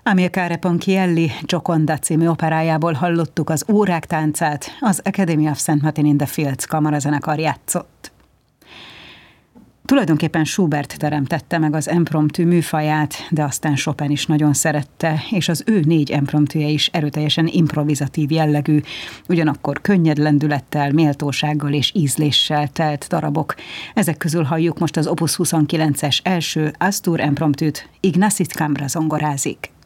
Amilcare Ponchielli Gioconda című operájából hallottuk az Órák táncát, az Academy of St. Martin in the Fields kamarazenekar játszott. Tulajdonképpen Schubert teremtette meg az impromptu műfaját, de aztán Chopin is nagyon szerette, és az ő 4 impromptuje is erőteljesen improvizatív jellegű, ugyanakkor könnyed lendülettel, méltósággal és ízléssel telt darabok. Ezek közül halljuk most az Opus 29-es első Astur impromptűt, Ignacit Cambra zongorázik.